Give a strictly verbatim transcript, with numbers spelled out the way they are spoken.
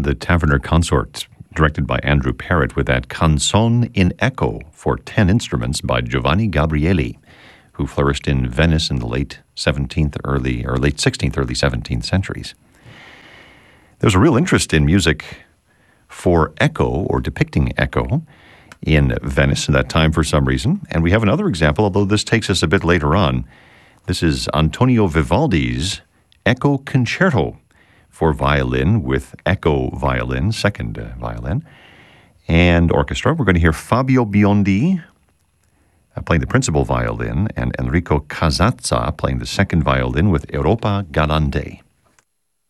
the Taverner Consort, directed by Andrew Parrott, with that Canzone in Echo for ten instruments by Giovanni Gabrieli, who flourished in Venice in the late seventeenth, early or late sixteenth, early seventeenth centuries. There's a real interest in music for echo or depicting echo in Venice in that time for some reason. And we have another example, although this takes us a bit later on. This is Antonio Vivaldi's Echo Concerto for violin with echo violin, second uh, violin, and orchestra. We're going to hear Fabio Biondi uh, playing the principal violin and Enrico Casazza playing the second violin with Europa Galante.